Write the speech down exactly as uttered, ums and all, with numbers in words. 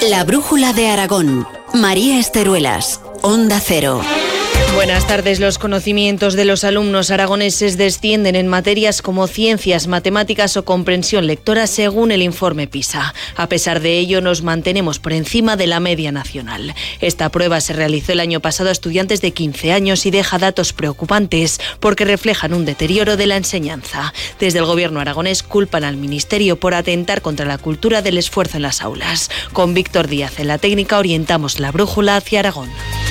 La Brújula de Aragón. María Esteruelas, Onda Cero. Buenas tardes. Los conocimientos de los alumnos aragoneses descienden en materias como ciencias, matemáticas o comprensión lectora según el informe PISA. A pesar de ello, nos mantenemos por encima de la media nacional. Esta prueba se realizó el año pasado a estudiantes de quince años y deja datos preocupantes porque reflejan un deterioro de la enseñanza. Desde el gobierno aragonés culpan al Ministerio por atentar contra la cultura del esfuerzo en las aulas. Con Víctor Díaz en la técnica orientamos la brújula hacia Aragón.